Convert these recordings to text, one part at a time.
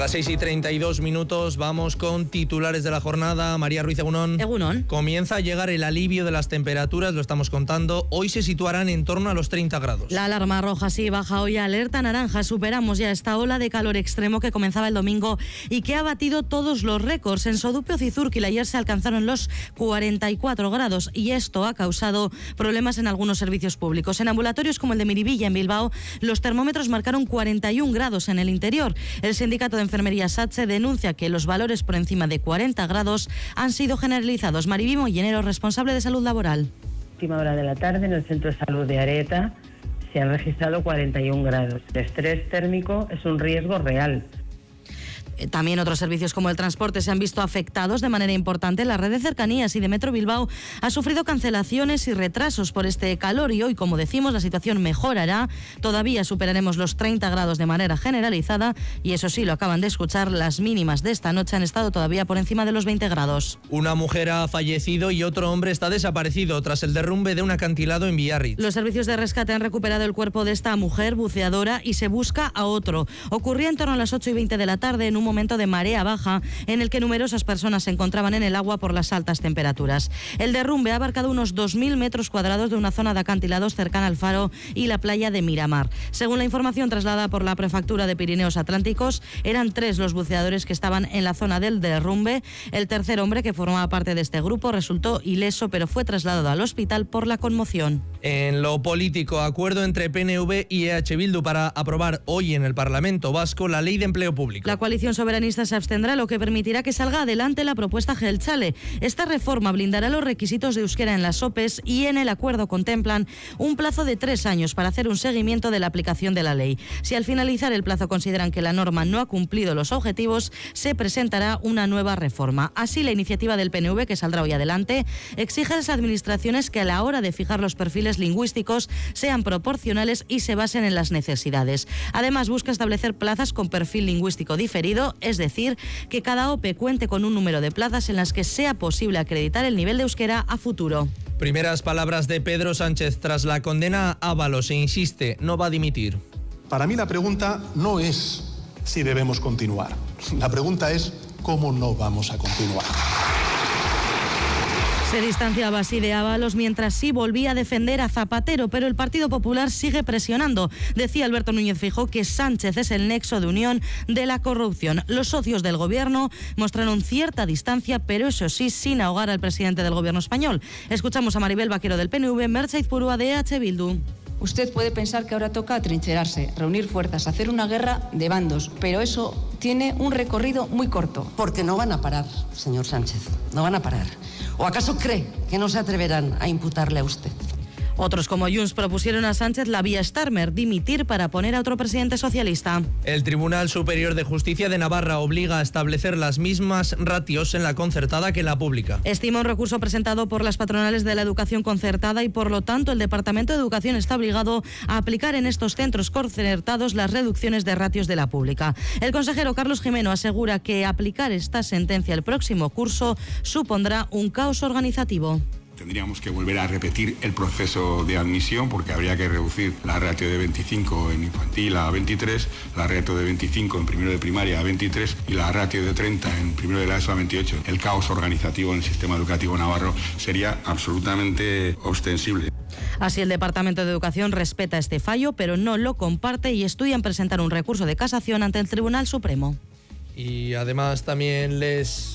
Y a las 6:32 vamos con titulares de la jornada. María Ruiz, Egunon. Egunon. Comienza a llegar el alivio de las temperaturas, lo estamos contando. Hoy se situarán en torno a los 30 grados. La alarma roja sí baja hoy a alerta naranja. Superamos ya esta ola de calor extremo que comenzaba el domingo y que ha batido todos los récords. En Sodupio, Cizurquil, ayer se alcanzaron los 44 grados y esto ha causado problemas en algunos servicios públicos. En ambulatorios como el de Miribilla, en Bilbao, los termómetros marcaron 41 grados en el interior. El sindicato de enfermería SATSE denuncia que los valores por encima de 40 grados han sido generalizados. Maribí Mollenero, responsable de salud laboral. Última hora de la tarde en el Centro de Salud de Areta se han registrado 41 grados. El estrés térmico es un riesgo real. También otros servicios como el transporte se han visto afectados de manera importante. La red de cercanías y de Metro Bilbao ha sufrido cancelaciones y retrasos por este calor y hoy, como decimos, la situación mejorará. Todavía superaremos los 30 grados de manera generalizada y eso sí, lo acaban de escuchar, las mínimas de esta noche han estado todavía por encima de los 20 grados. Una mujer ha fallecido y otro hombre está desaparecido tras el derrumbe de un acantilado en Biarritz. Los servicios de rescate han recuperado el cuerpo de esta mujer buceadora y se busca a otro. Ocurría en torno a las 8:20 de la tarde en un momento de marea baja en el que numerosas personas se encontraban en el agua por las altas temperaturas. El derrumbe ha abarcado unos 2.000 metros cuadrados de una zona de acantilados cercana al faro y la playa de Miramar. Según la información trasladada por la Prefectura de Pirineos Atlánticos, eran 3 los buceadores que estaban en la zona del derrumbe. El tercer hombre, que formaba parte de este grupo, resultó ileso, pero fue trasladado al hospital por la conmoción. En lo político, acuerdo entre PNV y EH Bildu para aprobar hoy en el Parlamento Vasco la Ley de Empleo Público. La coalición soberanista se abstendrá, lo que permitirá que salga adelante la propuesta Geltzale. Esta reforma blindará los requisitos de euskera en las OPEs y en el acuerdo contemplan un plazo de 3 años para hacer un seguimiento de la aplicación de la ley. Si al finalizar el plazo consideran que la norma no ha cumplido los objetivos, se presentará una nueva reforma. Así, la iniciativa del PNV, que saldrá hoy adelante, exige a las administraciones que a la hora de fijar los perfiles lingüísticos sean proporcionales y se basen en las necesidades. Además, busca establecer plazas con perfil lingüístico diferido, es decir, que cada OPE cuente con un número de plazas en las que sea posible acreditar el nivel de euskera a futuro. Primeras palabras de Pedro Sánchez tras la condena a Ábalos e insiste, no va a dimitir. Para mí la pregunta no es si debemos continuar. La pregunta es cómo no vamos a continuar. Se distanciaba así de Ábalos mientras sí volvía a defender a Zapatero, pero el Partido Popular sigue presionando. Decía Alberto Núñez Feijóo que Sánchez es el nexo de unión de la corrupción. Los socios del gobierno mostraron cierta distancia, pero eso sí, sin ahogar al presidente del gobierno español. Escuchamos a Maribel Vaquero del PNV, Mertxe Izpurua de EH Bildu. Usted puede pensar que ahora toca atrincherarse, reunir fuerzas, hacer una guerra de bandos, pero eso tiene un recorrido muy corto. Porque no van a parar, señor Sánchez, no van a parar. ¿O acaso cree que no se atreverán a imputarle a usted? Otros como Junts propusieron a Sánchez la vía Starmer, dimitir para poner a otro presidente socialista. El Tribunal Superior de Justicia de Navarra obliga a establecer las mismas ratios en la concertada que en la pública. Estima un recurso presentado por las patronales de la educación concertada y por lo tanto el Departamento de Educación está obligado a aplicar en estos centros concertados las reducciones de ratios de la pública. El consejero Carlos Jimeno asegura que aplicar esta sentencia el próximo curso supondrá un caos organizativo. Tendríamos que volver a repetir el proceso de admisión porque habría que reducir la ratio de 25 en infantil a 23, la ratio de 25 en primero de primaria a 23 y la ratio de 30 en primero de la ESO a 28. El caos organizativo en el sistema educativo navarro sería absolutamente ostensible. Así, el Departamento de Educación respeta este fallo, pero no lo comparte y estudian presentar un recurso de casación ante el Tribunal Supremo. Y además también les...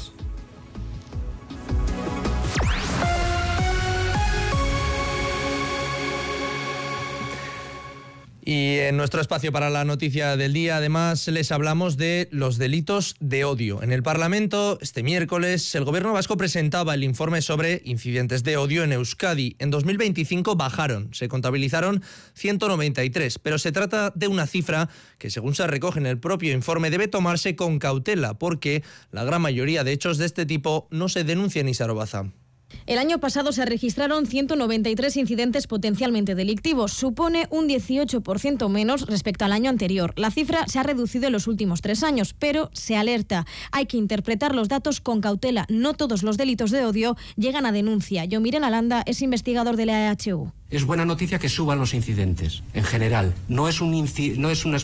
Y en nuestro espacio para la noticia del día, además, les hablamos de los delitos de odio. En el Parlamento, este miércoles, el Gobierno vasco presentaba el informe sobre incidentes de odio en Euskadi. En 2025 bajaron, se contabilizaron 193, pero se trata de una cifra que, según se recoge en el propio informe, debe tomarse con cautela, porque la gran mayoría de hechos de este tipo no se denuncian, Isaro Baza. El año pasado se registraron 193 incidentes potencialmente delictivos. Supone un 18% menos respecto al año anterior. La cifra se ha reducido en los últimos 3 años, pero se alerta. Hay que interpretar los datos con cautela. No todos los delitos de odio llegan a denuncia. Yomiren Alanda es investigador de la EHU. Es buena noticia que suban los incidentes, en general. No es una